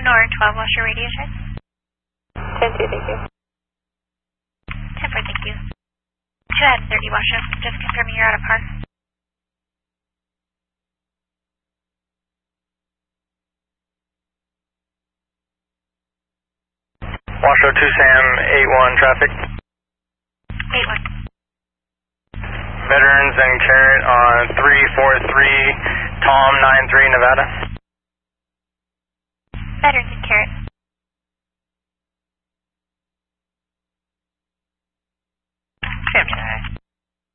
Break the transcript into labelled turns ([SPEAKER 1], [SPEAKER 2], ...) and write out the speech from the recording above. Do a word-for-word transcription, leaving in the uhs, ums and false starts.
[SPEAKER 1] Nor twelve, what's your radio check?
[SPEAKER 2] ten two, thank you.
[SPEAKER 1] ten four, thank you. two ahead, thirty, Washoe. Just confirming you're out of park.
[SPEAKER 3] Washoe two Sam, eight one traffic.
[SPEAKER 1] eight one.
[SPEAKER 3] Veterans and Carrot on three four three, Tom nine three, Nevada.
[SPEAKER 1] Veterans and Carrot. Trim,